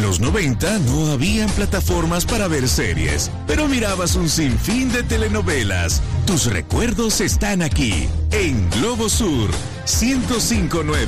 los 90 no habían plataformas para ver series, pero mirabas un sinfín de telenovelas. Tus recuerdos están aquí, en Globo Sur 105.9.